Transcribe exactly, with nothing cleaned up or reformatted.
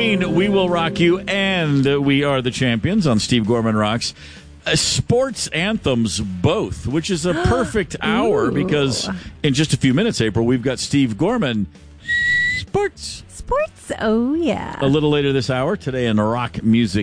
between We Will Rock You and We Are the Champions on Steve Gorman Rocks, uh, sports anthems both, which is a perfect hour because in just a few minutes, April, we've got Steve Gorman. Sports. Sports, oh yeah. A little later this hour, today in rock music